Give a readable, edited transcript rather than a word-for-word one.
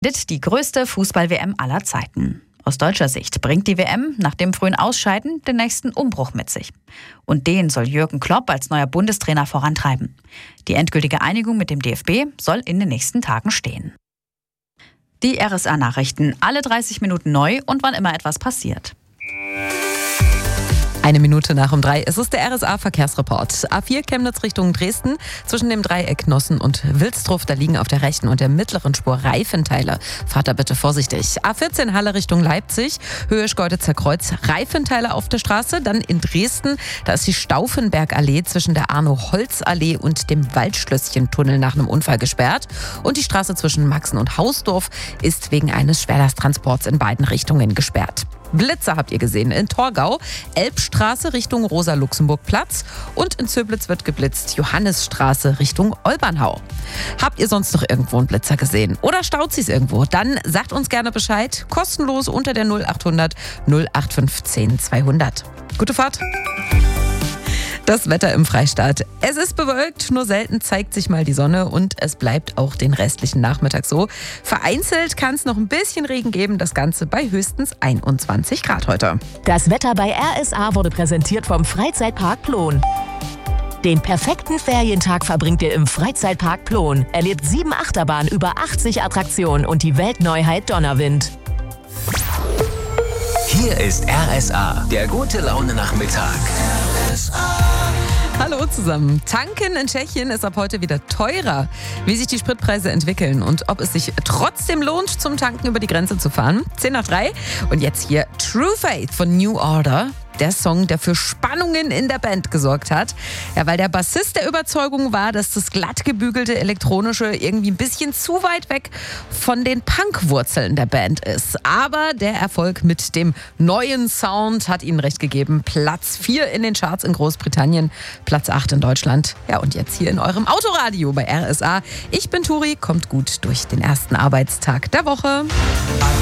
Die größte Fußball-WM aller Zeiten. Aus deutscher Sicht bringt die WM nach dem frühen Ausscheiden den nächsten Umbruch mit sich. Und den soll Jürgen Klopp als neuer Bundestrainer vorantreiben. Die endgültige Einigung mit dem DFB soll in den nächsten Tagen stehen. Die RSA-Nachrichten, alle 30 Minuten neu und wann immer etwas passiert. 1:01 Es ist der RSA-Verkehrsreport. A4 Chemnitz Richtung Dresden. Zwischen dem Dreieck Nossen und Wilsdruff, da liegen auf der rechten und der mittleren Spur Reifenteile. Fahrt da bitte vorsichtig. A14 Halle Richtung Leipzig. Höhe Schkeuditzer Kreuz. Reifenteile auf der Straße. Dann in Dresden, da ist die Stauffenbergallee zwischen der Arno-Holz-Allee und dem Waldschlösschen-Tunnel nach einem Unfall gesperrt. Und die Straße zwischen Maxen und Hausdorf ist wegen eines Schwerlasttransports in beiden Richtungen gesperrt. Blitzer habt ihr gesehen in Torgau, Elbstraße Richtung Rosa-Luxemburg-Platz und in Zöblitz wird geblitzt, Johannisstraße Richtung Olbernhau. Habt ihr sonst noch irgendwo einen Blitzer gesehen oder staut sie es irgendwo? Dann sagt uns gerne Bescheid, kostenlos unter der 0800 0815 200. Gute Fahrt! Das Wetter im Freistaat. Es ist bewölkt, nur selten zeigt sich mal die Sonne und es bleibt auch den restlichen Nachmittag so. Vereinzelt kann es noch ein bisschen Regen geben, das Ganze bei höchstens 21 Grad heute. Das Wetter bei RSA wurde präsentiert vom Freizeitpark Plon. Den perfekten Ferientag verbringt ihr im Freizeitpark Plon. Erlebt 7 Achterbahnen, über 80 Attraktionen und die Weltneuheit Donnerwind. Hier ist RSA, der gute Laune-Nachmittag. Hallo zusammen. Tanken in Tschechien ist ab heute wieder teurer. Wie sich die Spritpreise entwickeln und ob es sich trotzdem lohnt, zum Tanken über die Grenze zu fahren. 10:03 und jetzt hier True Faith von New Order. Der Song, der für Spannungen in der Band gesorgt hat. Ja, weil der Bassist der Überzeugung war, dass das glatt gebügelte Elektronische irgendwie ein bisschen zu weit weg von den Punk-Wurzeln der Band ist. Aber der Erfolg mit dem neuen Sound hat ihnen recht gegeben. Platz 4 in den Charts in Großbritannien, Platz 8 in Deutschland. Ja, und jetzt hier in eurem Autoradio bei RSA. Ich bin Turi, kommt gut durch den ersten Arbeitstag der Woche.